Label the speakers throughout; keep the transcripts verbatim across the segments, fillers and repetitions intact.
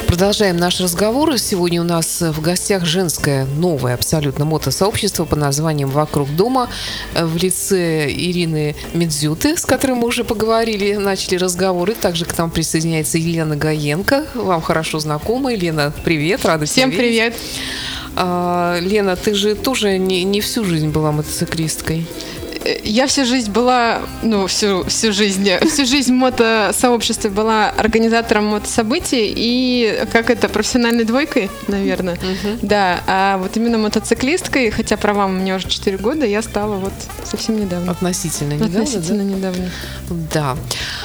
Speaker 1: Продолжаем наш разговор. Сегодня у нас в гостях женское новое абсолютно мотосообщество под названием «Вокруг дома» в лице Ирины Медзюты, с которой мы уже поговорили, начали разговоры. Также к нам присоединяется Елена Гаенко. Вам хорошо знакома. Елена, привет, рада
Speaker 2: Всем
Speaker 1: тебя видеть.
Speaker 2: Привет.
Speaker 1: А, Лена, ты же тоже не, не всю жизнь была мотоциклисткой.
Speaker 2: Я всю жизнь была, ну, всю, всю жизнь, всю жизнь в мотосообществе была организатором мотособытий и, как это, профессиональной двойкой, наверное. Uh-huh. Да, а вот именно мотоциклисткой, хотя правам у меня уже четыре года, я стала вот совсем недавно.
Speaker 1: Относительно недавно,
Speaker 2: Относительно
Speaker 1: да?
Speaker 2: недавно.
Speaker 1: Да.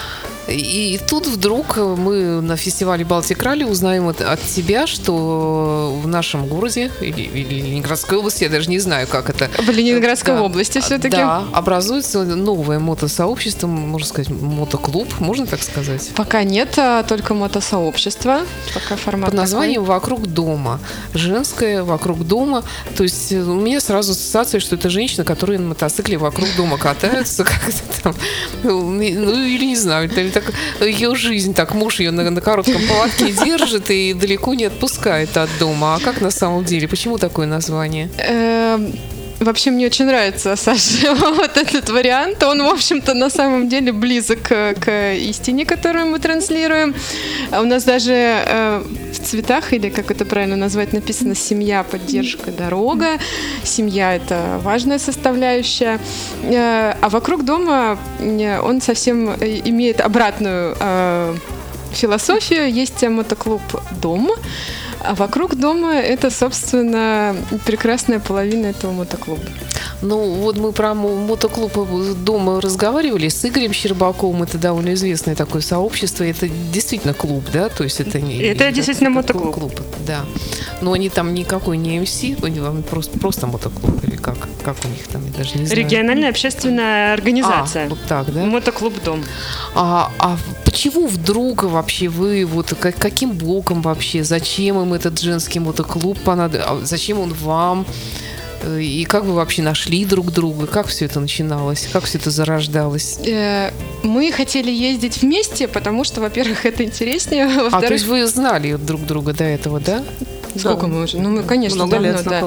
Speaker 1: И тут вдруг мы на фестивале Балтик Ралли узнаем от, от тебя, что в нашем городе или, или Ленинградской области, я даже не знаю, как это.
Speaker 2: В Ленинградской
Speaker 1: да,
Speaker 2: области все-таки.
Speaker 1: Да, образуется новое мотосообщество, можно сказать, мотоклуб, можно так сказать?
Speaker 2: Пока нет, только мотосообщество. Пока формат
Speaker 1: под названием
Speaker 2: такой.
Speaker 1: «Вокруг дома». Женское «Вокруг дома». То есть у меня сразу ассоциация, что это женщина, которые на мотоцикле вокруг дома катаются, как это там, ну или не знаю, так ее жизнь, так муж ее на, на коротком поводке держит и далеко не отпускает от дома. А как на самом деле? Почему такое название?
Speaker 2: Вообще мне очень нравится, Саша, вот этот вариант. Он, в общем-то, на самом деле близок к, к истине, которую мы транслируем. У нас даже э, в цветах, или как это правильно назвать, написано «семья, поддержка, дорога». Семья — это важная составляющая. Э, а вокруг дома он совсем имеет обратную э, философию. Есть мотоклуб «Дом». А вокруг дома это, собственно, прекрасная половина этого мотоклуба.
Speaker 1: Ну, вот мы про мотоклуб дома разговаривали с Игорем Щербаковым. Это довольно известное такое сообщество. Это действительно клуб, да? То есть это не...
Speaker 3: Это действительно это мотоклуб.
Speaker 1: Клуб, да. Но они там никакой не эм си, они просто, просто мотоклуб или как? Как у них там, я даже не знаю.
Speaker 3: Региональная общественная организация.
Speaker 1: А, вот так, да?
Speaker 3: Мотоклуб «Дом».
Speaker 1: А, а почему вдруг вообще вы, вот как, каким боком вообще, зачем им этот женский мотоклуб понадобился, зачем он вам? И как вы вообще нашли друг друга? Как все это начиналось? Как все это зарождалось?
Speaker 2: Мы хотели ездить вместе, потому что, во-первых, это интереснее.
Speaker 1: А, то есть вы знали друг друга до этого, да?
Speaker 2: Сколько
Speaker 1: да.
Speaker 2: мы уже? Ну, мы, конечно,
Speaker 1: Много
Speaker 2: давно,
Speaker 1: лет
Speaker 2: да.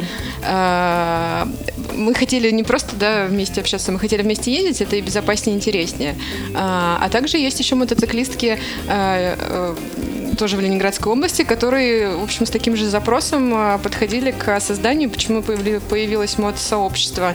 Speaker 2: А, мы хотели не просто, да, вместе общаться, мы хотели вместе ездить, это и безопаснее, и интереснее. А, а также есть еще мотоциклистки, а, а, тоже в Ленинградской области, которые, в общем, с таким же запросом подходили к созданию, почему появилось мотосообщество.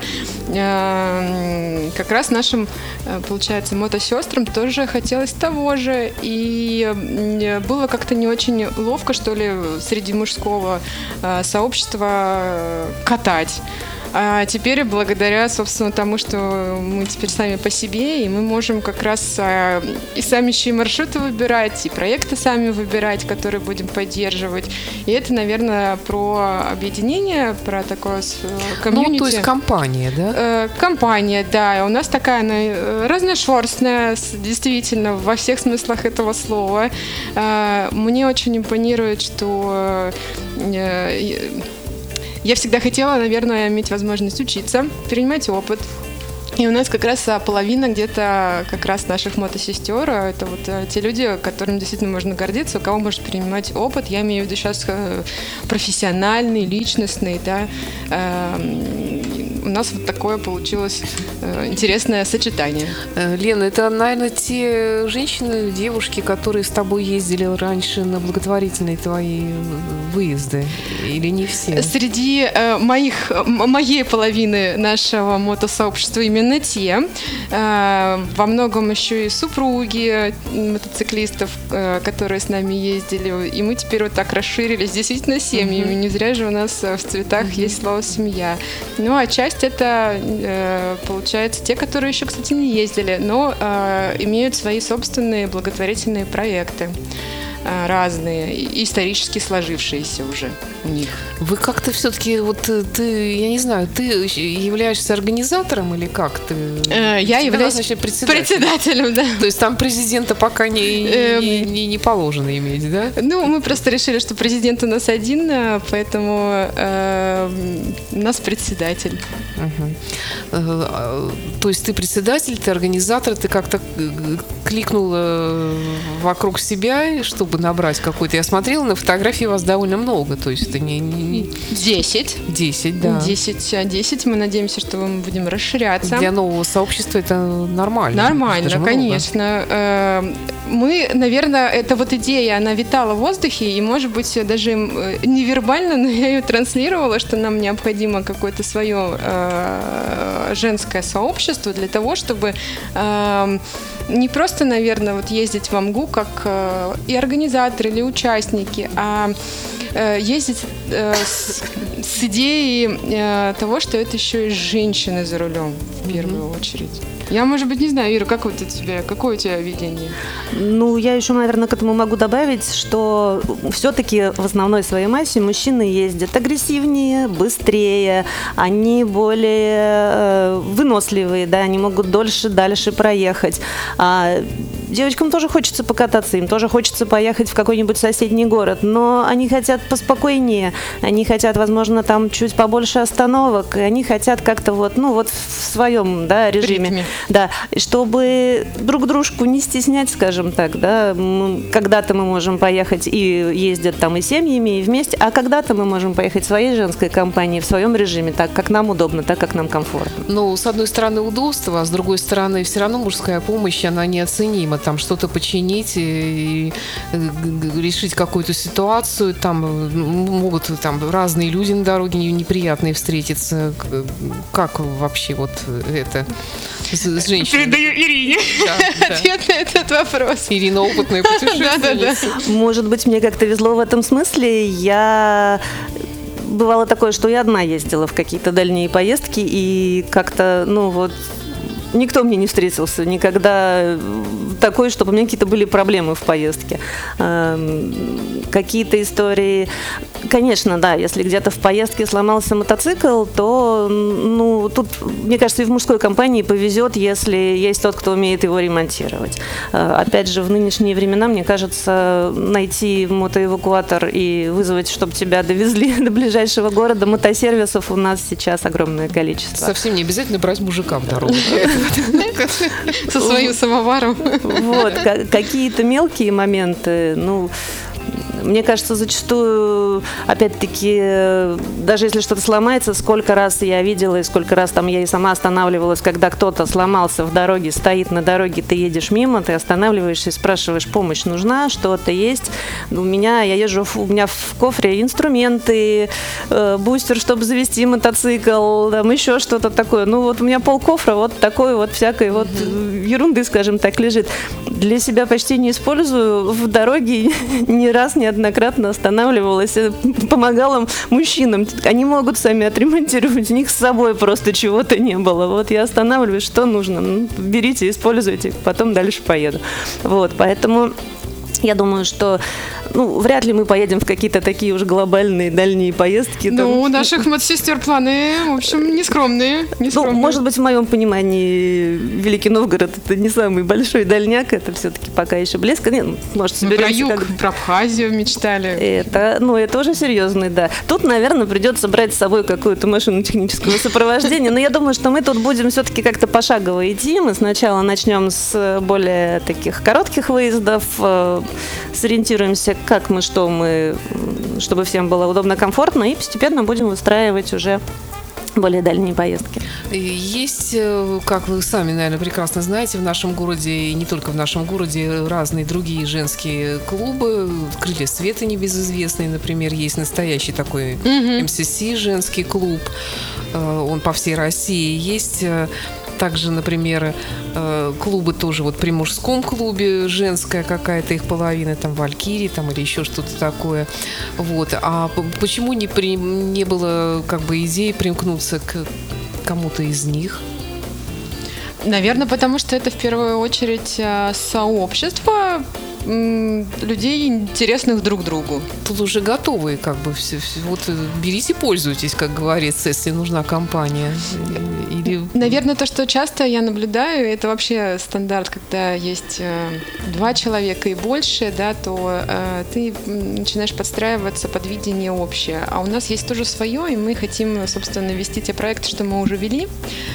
Speaker 2: Как раз нашим, получается, мотосестрам тоже хотелось того же, и было как-то не очень ловко, что ли, среди мужского сообщества катать. А теперь, благодаря, собственно, тому, что мы теперь сами по себе, и мы можем как раз а, и сами еще и маршруты выбирать, и проекты сами выбирать, которые будем поддерживать. И это, наверное, про объединение, про такое комьюнити.
Speaker 1: Ну, то есть компания, да?
Speaker 2: Э, компания, да. У нас такая она разношерстная, действительно, во всех смыслах этого слова. Э, мне очень импонирует, что... Э, Я всегда хотела, наверное, иметь возможность учиться, перенимать опыт. И у нас как раз половина где-то как раз наших мотосестер, это вот те люди, которым действительно можно гордиться, у кого может перенимать опыт. Я имею в виду сейчас профессиональный, личностный, да. У нас вот такое получилось интересное сочетание.
Speaker 1: Лена, это, наверное, те женщины, девушки, которые с тобой ездили раньше на благотворительные твои выезды, или не все?
Speaker 2: Среди э, моих, моей половины нашего мотосообщества именно те. Э, во многом еще и супруги мотоциклистов, э, которые с нами ездили. И мы теперь вот так расширились действительно семьями. Mm-hmm. Не зря же у нас в цветах mm-hmm. есть слово «семья». Ну, а часть это, э, получается, те, которые еще, кстати, не ездили, но э, имеют свои собственные благотворительные проекты. Разные, исторически сложившиеся уже у них.
Speaker 1: Вы как-то все-таки, вот ты, я не знаю, ты являешься организатором или как ты?
Speaker 2: Э, я являюсь
Speaker 1: значит, председателем.
Speaker 2: председателем, да.
Speaker 1: То есть там президента пока не, не, не, не положено иметь, да?
Speaker 2: Ну, мы просто решили, что президент у нас один, поэтому э, у нас председатель.
Speaker 1: Угу. То есть ты председатель, ты организатор, ты как-то кликнула вокруг себя, чтобы бы набрать какой-то? Я смотрела, на фотографии вас довольно много, то есть это не... не...
Speaker 2: Десять.
Speaker 1: Десять, да.
Speaker 2: Десять, а десять. Мы надеемся, что мы будем расширяться.
Speaker 1: Для нового сообщества это нормально.
Speaker 2: Нормально, конечно. Мы, наверное, эта вот идея, она витала в воздухе, и, может быть, даже невербально, но я ее транслировала, что нам необходимо какое-то свое э, женское сообщество для того, чтобы э, не просто, наверное, вот ездить в АМГУ как э, и организаторы или участники, а э, ездить э, с, с идеей э, того, что это еще и женщины за рулем в первую mm-hmm. очередь. Я, может быть, не знаю, Ира, как вот у тебя, какое у тебя видение?
Speaker 4: Ну, я еще, наверное, к этому могу добавить, что все-таки в основной своей массе мужчины ездят агрессивнее, быстрее, они более э, выносливые, да, они могут дольше, дальше проехать. А девочкам тоже хочется покататься, им тоже хочется поехать в какой-нибудь соседний город, но они хотят поспокойнее, они хотят, возможно, там чуть побольше остановок, и они хотят как-то вот, ну, вот в своем, да, режиме. Ритме. Да, чтобы друг дружку не стеснять, скажем так, да, когда-то мы можем поехать и ездят там и семьями, и вместе, а когда-то мы можем поехать в своей женской компании, в своем режиме, так, как нам удобно, так, как нам комфортно.
Speaker 1: Ну, с одной стороны, удобство, а с другой стороны, все равно мужская помощь, она неоценима, там что-то починить и, и решить какую-то ситуацию, там могут там разные люди на дороге неприятные встретиться, как вообще вот это... С женщиной.
Speaker 2: Передаю Ирине
Speaker 1: да,
Speaker 2: ответ
Speaker 1: да.
Speaker 2: на этот вопрос.
Speaker 1: Ирина опытная путешественница.
Speaker 2: да, да, да.
Speaker 4: Может быть, мне как-то везло в этом смысле. Я... Бывало такое, что я одна ездила в какие-то дальние поездки, и как-то, ну вот, никто мне не встретился, никогда такой, чтобы у меня какие-то были проблемы в поездке. Какие-то истории... Конечно, да, если где-то в поездке сломался мотоцикл, то, ну, тут, мне кажется, и в мужской компании повезет, если есть тот, кто умеет его ремонтировать. Опять же, в нынешние времена, мне кажется, найти мотоэвакуатор и вызвать, чтобы тебя довезли до ближайшего города, мотосервисов у нас сейчас огромное количество.
Speaker 1: Совсем не обязательно брать мужика в дорогу.
Speaker 2: Со своим самоваром.
Speaker 4: Вот, какие-то мелкие моменты, ну... Мне кажется, зачастую, опять-таки, даже если что-то сломается, сколько раз я видела и сколько раз там я и сама останавливалась, когда кто-то сломался в дороге, стоит на дороге, ты едешь мимо, ты останавливаешься и спрашиваешь, помощь нужна, что-то есть. У меня, я езжу, у меня в кофре инструменты, э, бустер, чтобы завести мотоцикл, там еще что-то такое. Ну вот у меня полкофра вот такой вот всякой вот ерунды, скажем так, лежит. Для себя почти не использую, в дороге ни раз неоднократно останавливалась, помогала мужчинам. Они могут сами отремонтировать, у них с собой просто чего-то не было. Вот я останавливаюсь, что нужно, ну, берите, используйте, потом дальше поеду. Вот, поэтому я думаю, что ну, вряд ли мы поедем в какие-то такие уж глобальные дальние поездки.
Speaker 2: Ну, там... у наших мотосестер планы, в общем, нескромные. нескромные.
Speaker 4: Ну, может быть, в моем понимании Великий Новгород это не самый большой дальняк, это все-таки пока еще близко. Нет, может, соберемся.
Speaker 2: Мы про юг,
Speaker 4: как...
Speaker 2: про Абхазию мечтали.
Speaker 4: Это, ну, это уже серьезный, да. Тут, наверное, придется брать с собой какую-то машину технического сопровождения, но я думаю, что мы тут будем все-таки как-то пошагово идти. Мы сначала начнем с более таких коротких выездов, сориентируемся, как мы, что мы, чтобы всем было удобно, комфортно, и постепенно будем выстраивать уже более дальние поездки.
Speaker 1: Есть, как вы сами, наверное, прекрасно знаете, в нашем городе, и не только в нашем городе, разные другие женские клубы. «Крылья света» небезызвестный, например, есть настоящий такой эм си си женский клуб. Он по всей России. Есть также, например, клубы тоже, вот при мужском клубе женская какая-то их половина, там «Валькирии» там, или еще что-то такое. Вот. А почему не, при, не было как бы идеи примкнуться к кому-то из них?
Speaker 2: Наверное, потому что это в первую очередь сообщество людей, интересных друг другу.
Speaker 1: Тут уже готовые, как бы, все, все. Вот берите, пользуйтесь, как говорится, если нужна компания. Или...
Speaker 2: Наверное, то, что часто я наблюдаю, это вообще стандарт, когда есть э, два человека и больше, да, то э, ты начинаешь подстраиваться под видение общее. А у нас есть тоже свое, и мы хотим, собственно, вести те проекты, что мы уже вели.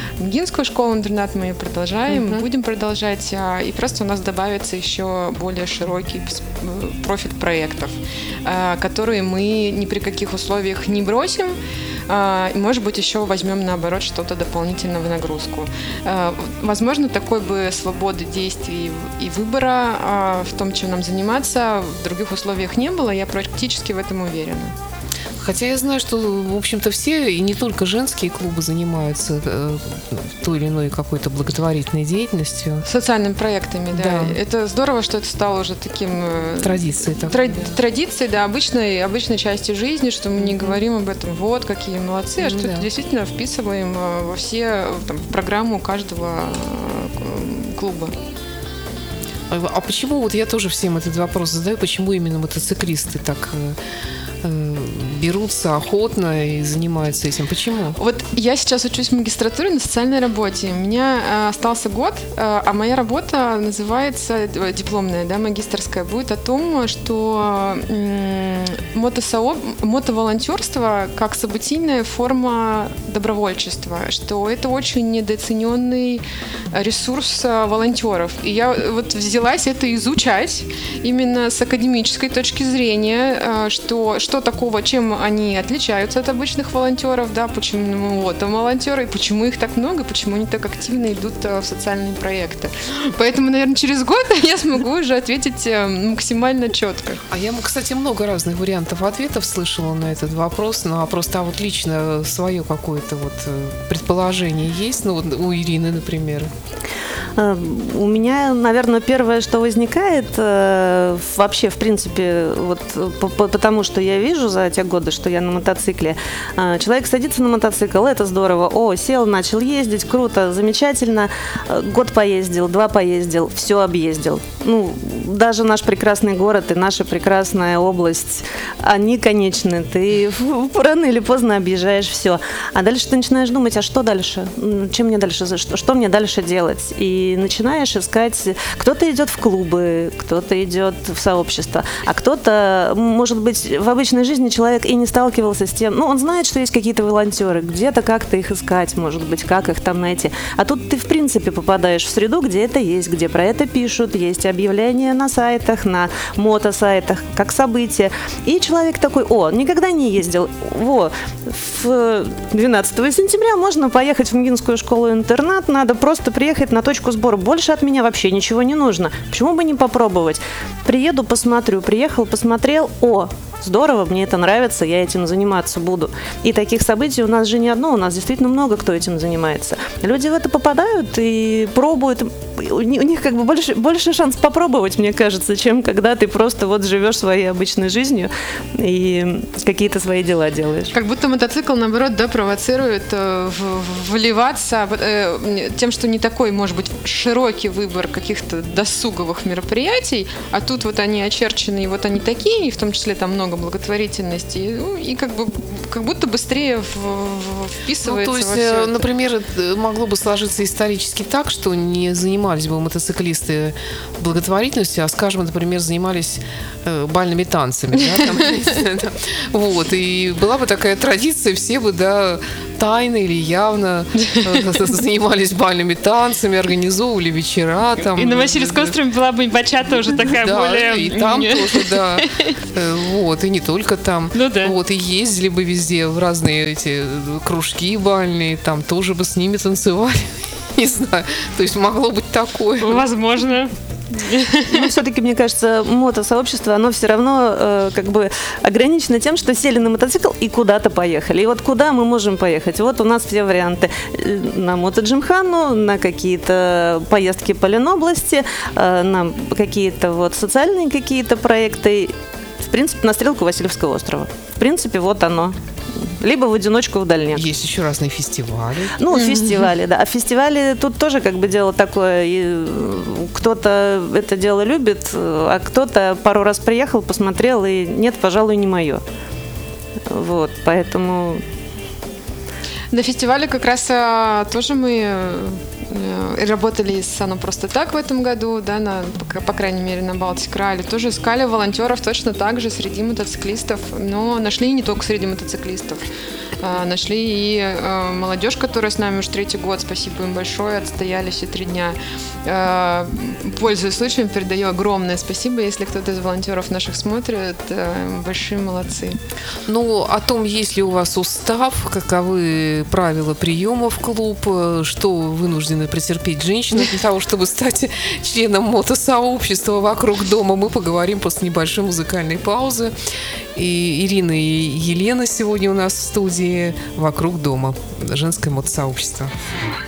Speaker 2: МГИНскую школу-интернат мы продолжаем, uh-huh. будем продолжать, а, и просто у нас добавится еще более широкий профиль проектов, которые мы ни при каких условиях не бросим, и, может быть, еще возьмем, наоборот, что-то дополнительно в нагрузку. Возможно, такой бы свободы действий и выбора в том, чем нам заниматься, в других условиях не было, я практически в этом уверена.
Speaker 1: Хотя я знаю, что, в общем-то, все, и не только женские клубы, занимаются э, той или иной какой-то благотворительной деятельностью.
Speaker 2: Социальными проектами, да.
Speaker 1: Да.
Speaker 2: Это здорово, что это стало уже таким... Э,
Speaker 1: Традицией.
Speaker 2: Тра- традицией, да, обычной, обычной частью жизни, что мы не говорим об этом, вот, какие молодцы, а что
Speaker 1: да.
Speaker 2: это действительно вписываем во все, там, в программу каждого клуба.
Speaker 1: А почему, вот я тоже всем этот вопрос задаю, почему именно мотоциклисты так э, берутся охотно и занимаются этим? Почему?
Speaker 2: Вот я сейчас учусь в магистратуре на социальной работе. У меня э, остался год, э, а моя работа называется, э, дипломная, да, магистерская, будет о том, что э, мотосооб... мотоволонтерство как событийная форма добровольчества, что это очень недооцененный ресурс волонтеров. И я вот взялась это изучать именно с академической точки зрения, что, что такого, чем они отличаются от обычных волонтеров, да, почему вот волонтеры, и почему их так много, почему они так активно идут в социальные проекты. Поэтому, наверное, через год я смогу уже ответить максимально четко.
Speaker 1: А я, кстати, много разных вариантов ответов слышала на этот вопрос, но просто а вот лично свое какое-то вот предположение есть, ну вот у Ирины, например.
Speaker 4: У меня, наверное, первое, что возникает э, вообще, в принципе, вот по, по, потому что я вижу за те годы, что я на мотоцикле, э, человек садится на мотоцикл, это здорово, о, сел, начал ездить, круто, замечательно, год поездил, два поездил, все объездил. Ну, даже наш прекрасный город и наша прекрасная область, они конечны, ты рано или поздно объезжаешь все. А дальше ты начинаешь думать, а что дальше? Чем мне дальше, что, что мне дальше делать? И начинаешь искать, кто-то идет в клубы, кто-то идет в сообщество, а кто-то, может быть, в обычной жизни человек и не сталкивался с тем, ну, он знает, что есть какие-то волонтеры, где-то как-то их искать, может быть, как их там найти. А тут ты, в принципе, попадаешь в среду, где это есть, где про это пишут, есть объявления на сайтах, на мотосайтах, как событие. И человек такой, о, никогда не ездил, во, в двенадцатого сентября можно поехать в МГИНскую школу-интернат, надо просто приехать на точку сбора. Больше от меня вообще ничего не нужно. Почему бы не попробовать? Приеду, посмотрю. Приехал, посмотрел. О, здорово, мне это нравится, я этим заниматься буду. И таких событий у нас же не одно, у нас действительно много кто этим занимается. Люди в это попадают и пробуют. У них как бы больше, больше шанс попробовать, мне кажется, чем когда ты просто вот живешь своей обычной жизнью и какие-то свои дела делаешь.
Speaker 2: Как будто мотоцикл, наоборот, да, провоцирует э, в, вливаться э, тем, что не такой, может быть, широкий выбор каких-то досуговых мероприятий, а тут вот они очерчены, и вот они такие, и в том числе там много благотворительности, и, ну, и как бы как будто быстрее в, в, вписывается.
Speaker 1: Ну, то есть,
Speaker 2: во все
Speaker 1: например, это могло бы сложиться исторически так, что не занимались бы мотоциклисты благотворительностью, а, скажем, например, занимались э, бальными танцами. Да, там, вот, и была бы такая традиция, все бы, да, тайно или явно занимались бальными танцами, организовывали вечера. Там,
Speaker 3: и на Васильевском острове была бы бачата тоже такая
Speaker 1: да,
Speaker 3: более...
Speaker 1: и там тоже, да. Вот, и не только там.
Speaker 3: Ну да.
Speaker 1: Вот, и ездили бы везде в разные эти кружки бальные, там тоже бы с ними танцевали. Не знаю, то есть могло быть такое.
Speaker 3: Возможно.
Speaker 4: Но все-таки, мне кажется, мотосообщество, оно все равно э, как бы ограничено тем, что сели на мотоцикл и куда-то поехали. И вот куда мы можем поехать? Вот у нас все варианты. На мотоджимхану, на какие-то поездки по Ленобласти, э, на какие-то вот социальные какие-то проекты. В принципе, на стрелку Васильевского острова. В принципе, вот оно. Либо в одиночку в дальняк.
Speaker 1: Есть еще разные фестивали.
Speaker 4: Ну, фестивали, да. А фестивали тут тоже как бы дело такое. И кто-то это дело любит, а кто-то пару раз приехал, посмотрел, и нет, пожалуй, не мое. Вот, поэтому...
Speaker 2: На фестивале как раз а, тоже мы э, работали с «Оно просто так» в этом году, да, на, по, по крайней мере, на Балтик Ралли, тоже искали волонтеров точно так же среди мотоциклистов, но нашли не только среди мотоциклистов. Нашли и э, молодежь, которая с нами уже третий год, спасибо им большое, отстояли все три дня. Э, пользуясь случаем, передаю огромное спасибо, если кто-то из волонтеров наших смотрит, э, большие молодцы.
Speaker 1: Ну, о том, есть ли у вас устав, каковы правила приема в клуб, что вынуждены претерпеть женщины для того, чтобы стать членом мотосообщества «Вокруг дома», мы поговорим после небольшой музыкальной паузы. И Ирина и Елена сегодня у нас в студии «Вокруг дома», женское мотосообщество.